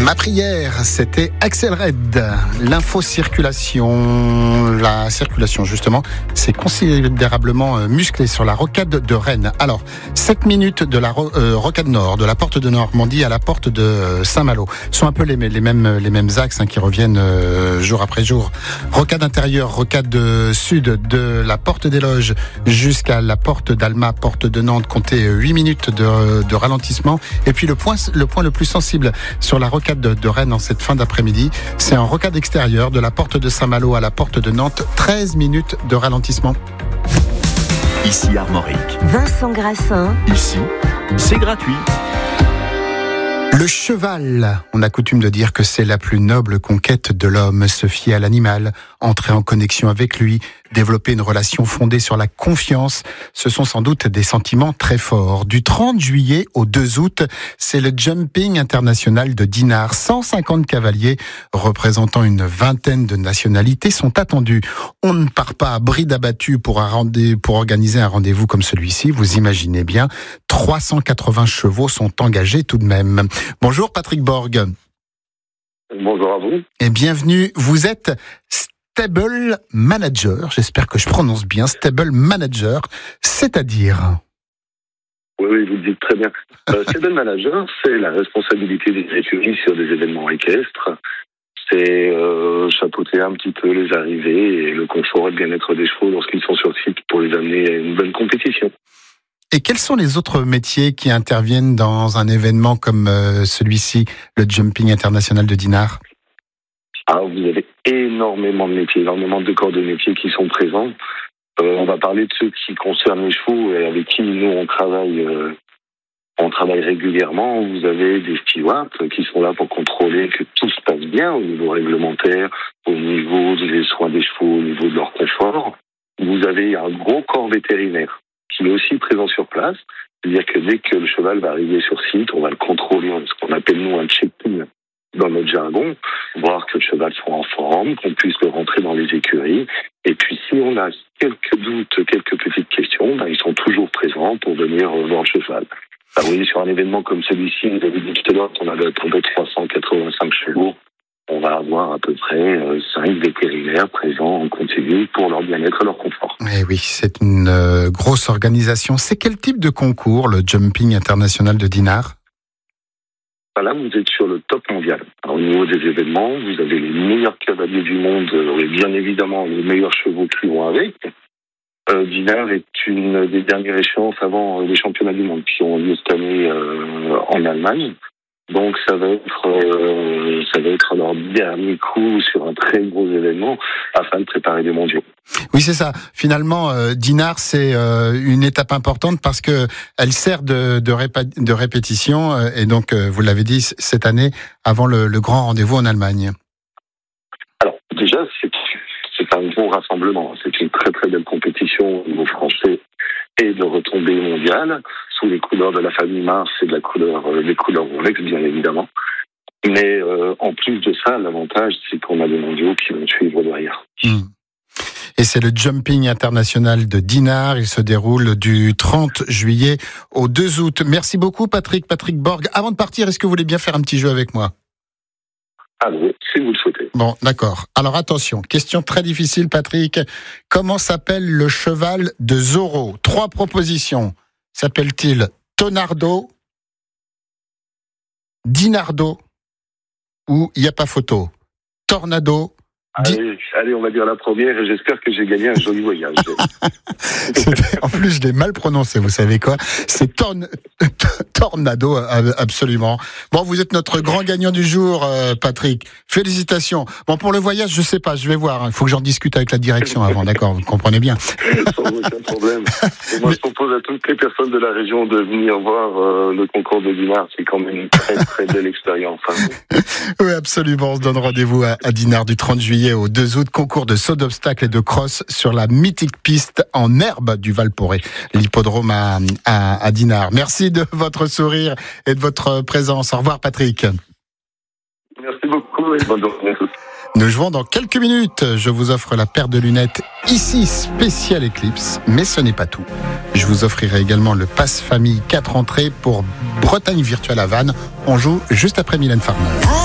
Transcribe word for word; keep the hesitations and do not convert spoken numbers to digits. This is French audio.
Ma prière, c'était Axel Red. L'info-circulation, la circulation justement, c'est considérablement musclé sur la rocade de Rennes. Alors, sept minutes de la ro- euh, rocade nord, de la porte de Normandie à la porte de Saint-Malo, sont un peu les, les mêmes les mêmes axes hein, qui reviennent euh, jour après jour. Rocade intérieure, rocade sud de la porte des Loges jusqu'à la porte d'Alma, porte de Nantes, comptez huit minutes de, de ralentissement. Et puis le point le point le plus sensible sur la rocade de, de Rennes en cette fin d'après-midi, c'est en rocade extérieure de la porte de Saint-Malo à la porte de Nantes, treize minutes de ralentissement. Ici Armorique. Vincent Grassin. Ici, c'est gratuit. Le cheval, on a coutume de dire que c'est la plus noble conquête de l'homme, se fier à l'animal, entrer en connexion avec lui, développer une relation fondée sur la confiance, ce sont sans doute des sentiments très forts. Du trente juillet au deux août, c'est le Jumping International de Dinard. cent cinquante cavaliers représentant une vingtaine de nationalités sont attendus. On ne part pas à bride abattue pour, un rendez- pour organiser un rendez-vous comme celui-ci, vous imaginez bien, trois cent quatre-vingts chevaux sont engagés tout de même. Bonjour Patrick Borg. Bonjour à vous. Et bienvenue, vous êtes Stable Manager, j'espère que je prononce bien, Stable Manager, c'est-à-dire... Oui, oui, vous le dites très bien. Euh, Stable Manager, c'est la responsabilité des écuries sur des événements équestres. C'est euh, chapeauter un petit peu les arrivées et le confort et le bien-être des chevaux lorsqu'ils sont sur site pour les amener à une bonne compétition. Et quels sont les autres métiers qui interviennent dans un événement comme euh, celui-ci, le Jumping International de Dinard ? Ah, vous avez énormément de métiers, énormément de corps de métiers qui sont présents. Euh, on va parler de ceux qui concernent les chevaux et avec qui nous on travaille, euh, on travaille régulièrement. Vous avez des stewards qui sont là pour contrôler que tout se passe bien au niveau réglementaire, au niveau des soins des chevaux, au niveau de leur confort. Vous avez un gros corps vétérinaire qui est aussi présent sur place. C'est-à-dire que dès que le cheval va arriver sur site, on va le contrôler, ce qu'on appelle nous un check-in dans notre jargon, voir que le cheval soit en forme, qu'on puisse le rentrer dans les écuries. Et puis si on a quelques doutes, quelques petites questions, ben, ils sont toujours présents pour venir voir le cheval. Alors, vous voyez, sur un événement comme celui-ci, vous avez dit tout à l'heure qu'on avait à peu près trois cent quatre-vingt-cinq chevaux. On va avoir à peu près cinq vétérinaires présents en continu pour leur bien-être et leur confort. Eh oui, c'est une euh, grosse organisation. C'est quel type de concours, le Jumping International de Dinard ? Là, vous êtes sur le top mondial. Alors, au niveau des événements, vous avez les meilleurs cavaliers du monde et bien évidemment les meilleurs chevaux qui vont avec. Euh, Dinard est une des dernières échéances avant les championnats du monde qui ont lieu cette année euh, en Allemagne. Donc ça va être euh, ça va être leur dernier coup sur un très gros événement afin de préparer les mondiaux. Oui, c'est ça. Finalement, euh, Dinard, c'est euh, une étape importante parce que elle sert de, de, répa- de répétition euh, et donc, euh, vous l'avez dit, cette année, avant le, le grand rendez-vous en Allemagne. Alors, déjà, c'est, c'est un gros rassemblement. C'est une très très belle compétition au niveau français et de retombées mondiales, sous les couleurs de la famille Mars et de la couleur, euh, les couleurs Rolex, bien évidemment. Mais euh, en plus de ça, l'avantage, c'est qu'on a des mondiaux qui vont suivre derrière. Mmh. Et c'est le Jumping International de Dinard. Il se déroule du trente juillet au deux août. Merci beaucoup, Patrick, Patrick Borg. Avant de partir, est-ce que vous voulez bien faire un petit jeu avec moi ? Allez, si vous le souhaitez. Bon, d'accord. Alors attention, question très difficile, Patrick. Comment s'appelle le cheval de Zorro ? Trois propositions. S'appelle-t-il Tonardo, Dinardo ou il n'y a pas photo ? Tornado. Di... Allez, allez, on va dire la première et j'espère que j'ai gagné un joli voyage. En plus, je l'ai mal prononcé, vous savez quoi ? C'est torn... Tornado, absolument. Bon, vous êtes notre grand gagnant du jour, Patrick. Félicitations. Bon, pour le voyage, je sais pas, je vais voir. Il faut que j'en discute avec la direction avant, d'accord ? Vous comprenez bien. Sans aucun problème. Et moi, je propose à toutes les personnes de la région de venir voir euh, le concours de Dinard. C'est quand même une très, très belle expérience. Hein. Oui, absolument. On se donne rendez-vous à, à Dinard du trente juillet au deux août, concours de saut d'obstacles et de cross sur la mythique piste en herbe du Val-Poré, l'hippodrome à, à, à Dinard. Merci de votre sourire et de votre présence. Au revoir, Patrick. Merci beaucoup et bonne journée à tous. Nous jouons dans quelques minutes. Je vous offre la paire de lunettes ici spécial Eclipse, mais ce n'est pas tout. Je vous offrirai également le pass famille quatre entrées pour Bretagne Virtuelle à Vannes. On joue juste après Mylène Farmer.